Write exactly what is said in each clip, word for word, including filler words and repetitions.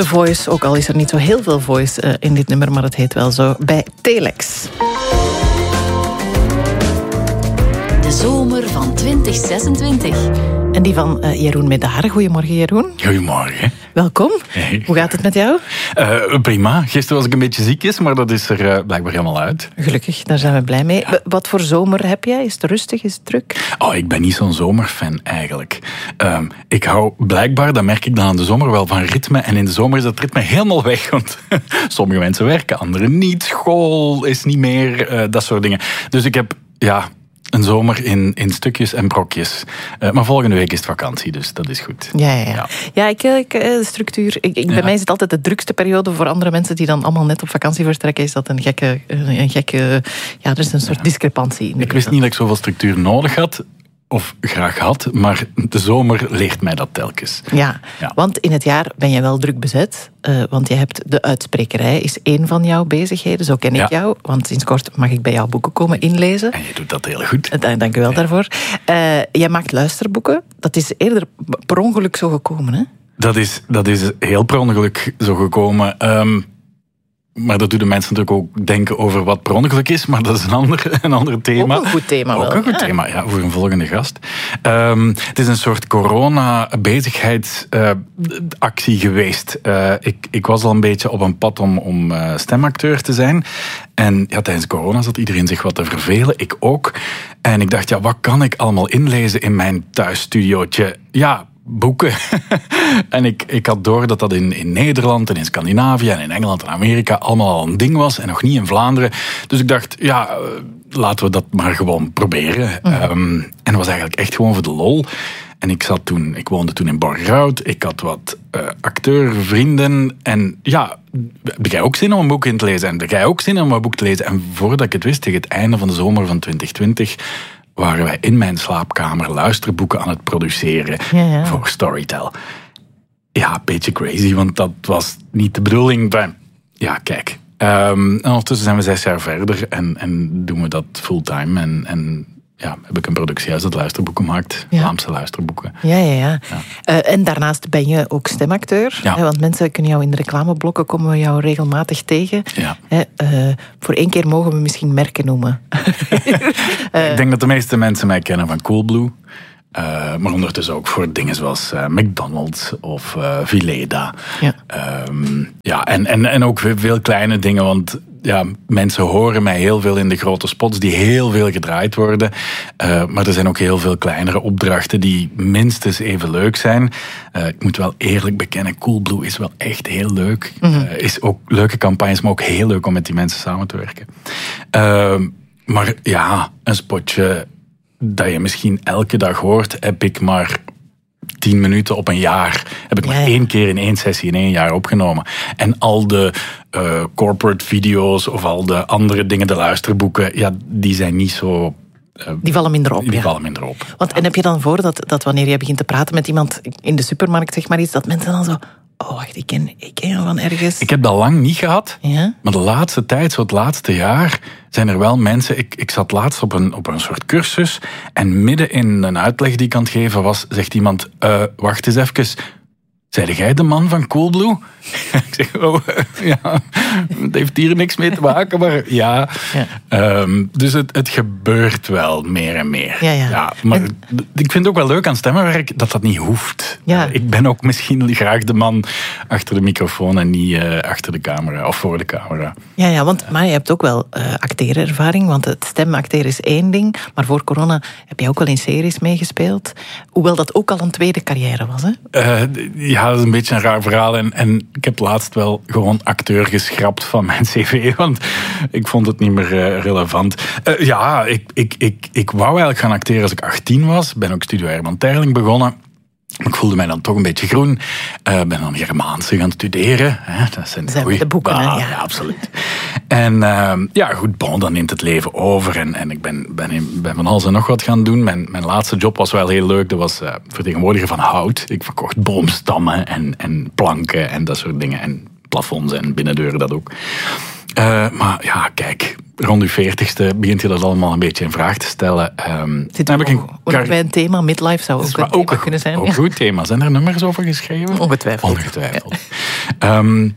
The Voice, ook al is er niet zo heel veel voice uh, in dit nummer, maar het heet wel zo, bij Telex. De zomer van twintig zesentwintig. En die van uh, Jeroen Medaar. Goedemorgen, Jeroen. Goedemorgen. Welkom. Hey. Hoe gaat het met jou? Uh, prima. Gisteren was ik een beetje ziekjes, maar dat is er uh, blijkbaar helemaal uit. Gelukkig, daar zijn we blij mee. Ja. Wat voor zomer heb jij? Is het rustig? Is het druk? Oh, ik ben niet zo'n zomerfan eigenlijk. Um, ik hou blijkbaar, dat merk ik dan aan de zomer wel, van ritme. En in de zomer is dat ritme helemaal weg. Want sommige mensen werken, anderen niet. School is niet meer, uh, dat soort dingen. Dus ik heb, ja... een zomer in, in stukjes en brokjes. Uh, maar volgende week is het vakantie, dus dat is goed. Ja, ja, ja. ja. ja ik, ik, de structuur... Ik, ik, bij ja. mij is het altijd de drukste periode. Voor andere mensen die dan allemaal net op vakantie vertrekken, is dat een gekke... Een gekke ja, er is een soort ja. discrepantie. Ik wist niet dat ik zoveel structuur nodig had, of graag had, maar de zomer leert mij dat telkens. Ja, ja. Want in het jaar ben je wel druk bezet. Uh, want je hebt de uitsprekerij, is één van jouw bezigheden. Zo ken ik ja. jou. Want sinds kort mag ik bij jouw boeken komen inlezen. En je doet dat heel goed. Uh, dank u wel ja. daarvoor. Uh, jij maakt luisterboeken. Dat is eerder per ongeluk zo gekomen, hè? Dat is, dat is heel per ongeluk zo gekomen. Um, Maar dat doet de mensen natuurlijk ook denken over wat per ongeluk is. Maar dat is een ander, een ander thema. Ook een goed thema wel. Ook een goed ja. thema, ja, voor een volgende gast. Um, het is een soort corona-bezigheidsactie uh, geweest. Uh, ik, ik was al een beetje op een pad om, om uh, stemacteur te zijn. En ja, tijdens corona zat iedereen zich wat te vervelen. Ik ook. En ik dacht, ja, wat kan ik allemaal inlezen in mijn thuisstudiootje? Ja... boeken. En ik, ik had door dat dat in, in Nederland en in Scandinavië en in Engeland en Amerika allemaal al een ding was en nog niet in Vlaanderen. Dus ik dacht, ja, laten we dat maar gewoon proberen. Mm. Um, en dat was eigenlijk echt gewoon voor de lol. En ik zat toen, ik woonde toen in Borgerhout. Ik had wat uh, acteurvrienden. En ja, heb jij ook zin om een boek in te lezen? En heb jij ook zin om een boek te lezen? En voordat ik het wist, tegen het einde van de zomer van twintig twintig... waren wij in mijn slaapkamer luisterboeken aan het produceren ja, ja. voor Storytel. Ja, een beetje crazy, want dat was niet de bedoeling. Maar ja, kijk. Um, en ondertussen zijn we zes jaar verder en, en doen we dat fulltime. En, en ja, heb ik een productiehuis dat luisterboeken maakt. Ja. Vlaamse luisterboeken. Ja, ja, ja. ja. Uh, en daarnaast ben je ook stemacteur. Ja. Hè, want mensen kunnen jou in de reclameblokken, komen we jou regelmatig tegen. Ja. Hè, uh, voor één keer mogen we misschien merken noemen. uh, ik denk dat de meeste mensen mij kennen van Coolblue. Uh, maar ondertussen ook voor dingen zoals uh, McDonald's of uh, Vileda. Ja, um, ja en, en, en ook veel kleine dingen, want ja, mensen horen mij heel veel in de grote spots die heel veel gedraaid worden. Uh, maar er zijn ook heel veel kleinere opdrachten die minstens even leuk zijn. Uh, ik moet wel eerlijk bekennen, Coolblue is wel echt heel leuk. Mm-hmm. Uh, is ook leuke campagnes, maar ook heel leuk om met die mensen samen te werken. Uh, maar ja, een spotje dat je misschien elke dag hoort, heb ik maar tien minuten op een jaar. Heb ik maar ja, ja. één keer in één sessie in één jaar opgenomen. En al de uh, corporate video's of al de andere dingen, de luisterboeken, ja, die zijn niet zo... Uh, die vallen minder op. Die ja. vallen minder op. Want, en heb je dan voor dat, dat wanneer je begint te praten met iemand in de supermarkt, zeg maar iets, dat mensen dan zo... Oh, wacht, ik ken, ik ken hem van ergens. Ik heb dat lang niet gehad. Ja? Maar de laatste tijd, zo het laatste jaar, zijn er wel mensen... Ik, ik zat laatst op een, op een soort cursus en midden in een uitleg die ik aan het geven was, zegt iemand, uh, wacht eens even, zei jij de man van Coolblue? Ik zeg, oh, ja, het heeft hier niks mee te maken, maar ja. ja. Um, dus het, het gebeurt wel meer en meer. Ja, ja. Ja, maar en... ik vind het ook wel leuk aan stemmenwerk dat dat niet hoeft. Ja. Uh, ik ben ook misschien graag de man achter de microfoon en niet uh, achter de camera of voor de camera. Ja, ja, want maar je hebt ook wel uh, acteerervaring, want het stemacteren is één ding, maar voor corona heb je ook wel in series meegespeeld. Hoewel dat ook al een tweede carrière was, hè? Uh, ja, dat is een beetje een raar verhaal en, en ik heb laatst wel gewoon acteur geschrapt van mijn cv, want ik vond het niet meer uh, relevant. Uh, ja, ik, ik, ik, ik wou eigenlijk gaan acteren als ik achttien was. Ben ook Studio Herman Terling begonnen. Ik voelde mij dan toch een beetje groen. Uh, ben dan Germaanse gaan studeren. Hè. Dat zijn, zijn goeie... de boeken, ah, hè? Ja. ja, absoluut. En uh, ja, goed, bon, dan neemt het leven over. En, en ik ben, ben, in, ben van alles en nog wat gaan doen. Mijn, mijn laatste job was wel heel leuk. Dat was uh, vertegenwoordiger van hout. Ik verkocht boomstammen en, en planken en dat soort dingen. En plafonds en binnendeuren, dat ook. Uh, maar ja, kijk, rond je veertigste begint je dat allemaal een beetje in vraag te stellen. Um, Zit dan heb ik een kar- bij een thema, midlife zou ook een thema ook, kunnen zijn. Ook ja. goed thema. Zijn er nummers over geschreven? Ongetwijfeld. Ongetwijfeld. Ja. Um,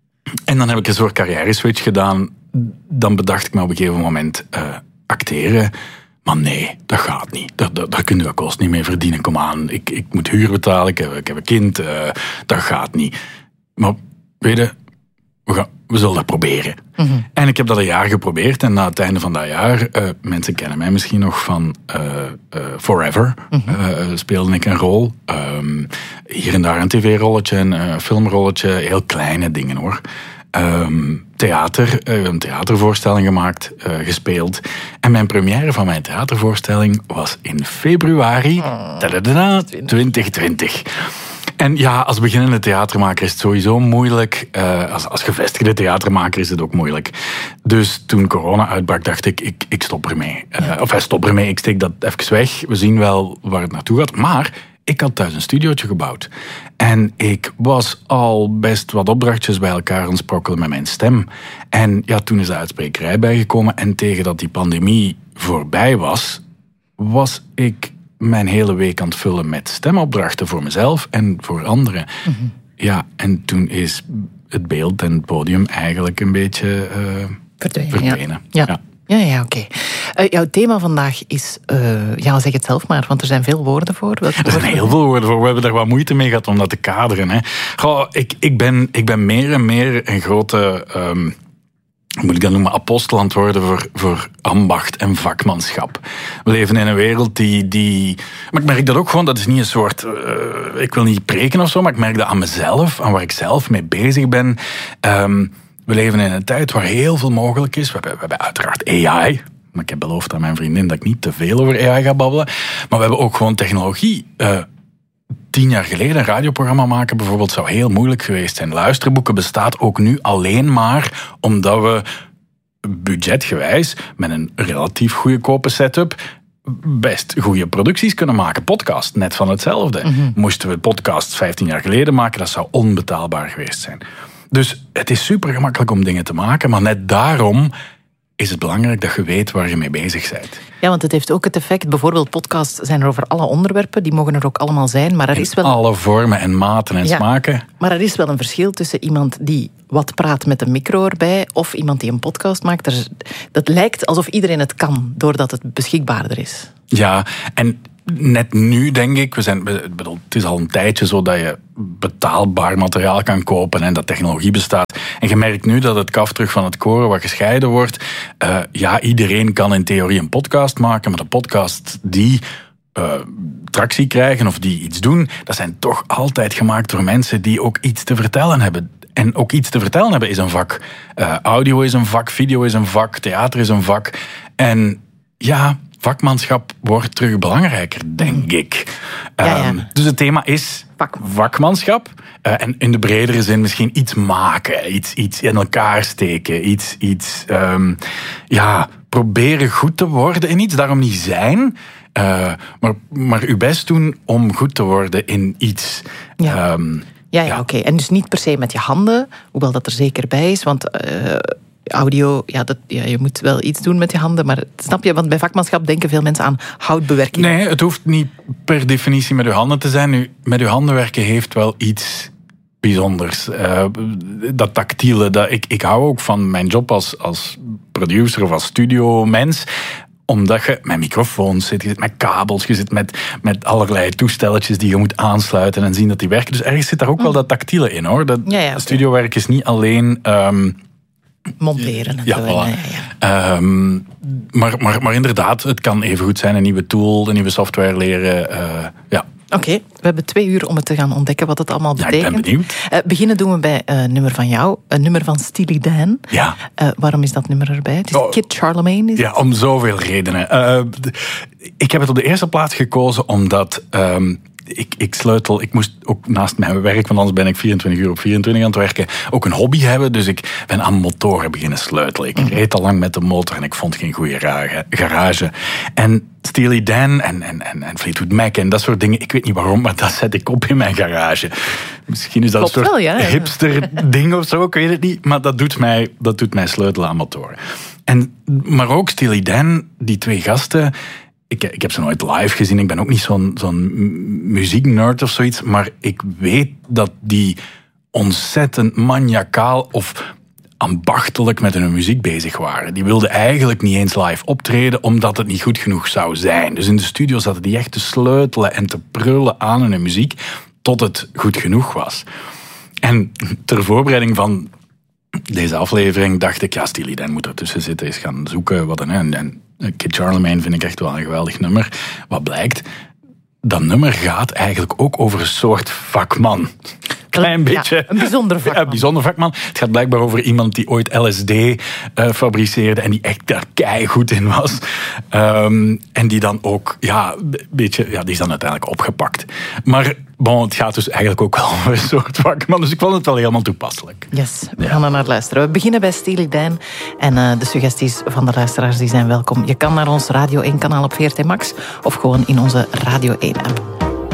en dan heb ik een soort carrière-switch gedaan. Dan bedacht ik me op een gegeven moment uh, acteren. Maar nee, dat gaat niet. Daar, daar, daar kun je kost niet mee verdienen. Kom aan, ik, ik moet huur betalen, ik heb, ik heb een kind. Uh, dat gaat niet. Maar weet je, we, gaan, we zullen dat proberen. Mm-hmm. En ik heb dat een jaar geprobeerd. En na het einde van dat jaar, uh, mensen kennen mij misschien nog van uh, uh, Forever. Mm-hmm. Uh, speelde ik een rol. Um, hier en daar een tv-rolletje, een uh, filmrolletje. Heel kleine dingen hoor. Um, theater, uh, een theatervoorstelling gemaakt, uh, gespeeld. En mijn première van mijn theatervoorstelling was in februari oh, twintig twintig. En ja, als beginnende theatermaker is het sowieso moeilijk. Uh, als, als gevestigde theatermaker is het ook moeilijk. Dus toen corona uitbrak, dacht ik, ik, ik stop ermee. Uh, ja. Of hij stop ermee, ik steek dat even weg. We zien wel waar het naartoe gaat. Maar ik had thuis een studiootje gebouwd. En ik was al best wat opdrachtjes bij elkaar aan het sprokkelen met mijn stem. En ja, toen is de uitsprekerij bijgekomen. En tegen dat die pandemie voorbij was, was ik mijn hele week aan het vullen met stemopdrachten voor mezelf en voor anderen. Mm-hmm. Ja, en toen is het beeld en het podium eigenlijk een beetje uh, verdwenen. verdwenen. Ja. Ja. Ja, ja, oké. Okay. Uh, jouw thema vandaag is, uh, ja, zeg het zelf maar, want er zijn veel woorden voor. Welke er zijn woorden? heel veel woorden voor. We hebben daar wat moeite mee gehad om dat te kaderen. Hè. Goh, ik, ik, ben, ik ben meer en meer een grote, um, hoe moet ik dat noemen, apostel aan het worden voor, voor ambacht en vakmanschap. We leven in een wereld die, die... Maar ik merk dat ook gewoon, dat is niet een soort... Uh, ik wil niet preken of zo, maar ik merk dat aan mezelf, aan waar ik zelf mee bezig ben. Um, We leven in een tijd waar heel veel mogelijk is. We hebben, we hebben uiteraard A I. Maar ik heb beloofd aan mijn vriendin dat ik niet te veel over A I ga babbelen. Maar we hebben ook gewoon technologie. Uh, tien jaar geleden een radioprogramma maken bijvoorbeeld zou heel moeilijk geweest zijn. Luisterboeken bestaat ook nu alleen maar omdat we budgetgewijs met een relatief goedkope setup best goede producties kunnen maken. Podcast, net van hetzelfde. Mm-hmm. Moesten we podcasts vijftien jaar geleden maken, dat zou onbetaalbaar geweest zijn. Dus het is super gemakkelijk om dingen te maken, maar net daarom is het belangrijk dat je weet waar je mee bezig bent. Ja, want het heeft ook het effect, bijvoorbeeld podcasts zijn er over alle onderwerpen, die mogen er ook allemaal zijn, maar er in is wel... alle vormen en maten en ja, smaken. Maar er is wel een verschil tussen iemand die wat praat met een micro erbij of iemand die een podcast maakt. Er, dat lijkt alsof iedereen het kan, doordat het beschikbaarder is. Ja, en net nu denk ik, we zijn, bedoel, het is al een tijdje zo dat je betaalbaar materiaal kan kopen en dat technologie bestaat. En je merkt nu dat het kaf terug van het koren wat gescheiden wordt. Uh, ja, iedereen kan in theorie een podcast maken, maar de podcast die uh, tractie krijgen of die iets doen, dat zijn toch altijd gemaakt door mensen die ook iets te vertellen hebben. En ook iets te vertellen hebben is een vak. Uh, audio is een vak, video is een vak, theater is een vak. En ja, vakmanschap wordt terug belangrijker, denk ik. Ja, ja. Um, dus het thema is Vak. vakmanschap. Uh, en in de bredere zin misschien iets maken. Iets, iets in elkaar steken. Iets, iets um, ja, proberen goed te worden in iets. Daarom niet zijn. Uh, maar, maar uw best doen om goed te worden in iets. Ja, um, ja, ja, ja. oké. Okay. En dus niet per se met je handen. Hoewel dat er zeker bij is. Want... Uh, audio, ja, dat, ja, je moet wel iets doen met je handen, maar snap je, want bij vakmanschap denken veel mensen aan houtbewerking. Nee, het hoeft niet per definitie met je handen te zijn. Nu, met je handen werken heeft wel iets bijzonders. Uh, dat tactiele, dat, ik, ik hou ook van mijn job als, als producer of als studiomens, omdat je met microfoons zit, je zit met kabels, je zit met, met allerlei toestelletjes die je moet aansluiten en zien dat die werken. Dus ergens zit daar ook wel dat tactiele in, hoor. Dat ja, ja, okay. Studiowerk is niet alleen... Um, monteren. Ja, voilà. ja, ja. Um, maar, maar, maar inderdaad, het kan even goed zijn een nieuwe tool, een nieuwe software leren. Uh, ja. Oké, okay, we hebben twee uur om het te gaan ontdekken wat het allemaal betekent. Ja, ik ben benieuwd. Uh, beginnen doen we bij een uh, nummer van jou, een nummer van Steely Dan. Ja. Uh, waarom is dat nummer erbij? Het is oh, Kid Charlemagne. Is ja, het? Om zoveel redenen. Uh, ik heb het op de eerste plaats gekozen omdat... Um, Ik, ik sleutel, ik moest ook naast mijn werk, want anders ben ik vierentwintig uur op vierentwintig aan het werken, ook een hobby hebben. Dus ik ben aan motoren beginnen sleutelen. Ik reed al lang met de motor en ik vond geen goede garage. En Steely Dan en, en, en, en Fleetwood Mac en dat soort dingen, ik weet niet waarom, maar dat zet ik op in mijn garage. Misschien is dat Klopt een soort wel, ja, ja. hipster ding of zo, ik weet het niet. Maar dat doet mij, dat doet mij sleutelen aan motoren. En, maar ook Steely Dan, die twee gasten... Ik, ik heb ze nooit live gezien. Ik ben ook niet zo'n, zo'n muzieknerd of zoiets. Maar ik weet dat die ontzettend maniacaal of ambachtelijk met hun muziek bezig waren. Die wilden eigenlijk niet eens live optreden, omdat het niet goed genoeg zou zijn. Dus in de studio zaten die echt te sleutelen en te prullen aan hun muziek, tot het goed genoeg was. En ter voorbereiding van deze aflevering dacht ik, ja, Steely Dan moet ertussen zitten, eens gaan zoeken wat een... En Kid Charlemagne vind ik echt wel een geweldig nummer. Wat blijkt, dat nummer gaat eigenlijk ook over een soort vakman. Klein beetje. Ja, een bijzonder vakman. Een bijzonder vakman. Het gaat blijkbaar over iemand die ooit L S D uh, fabriceerde en die echt daar keigoed in was. Um, en die dan ook, ja, beetje, ja, die is dan uiteindelijk opgepakt. Maar bon, het gaat dus eigenlijk ook wel over een soort vakman. Dus ik vond het wel helemaal toepasselijk. Yes, we ja. gaan er naar luisteren. We beginnen bij Steely Dan. En uh, de suggesties van de luisteraars die zijn welkom. Je kan naar ons Radio één kanaal op V R T Max of gewoon in onze Radio één app.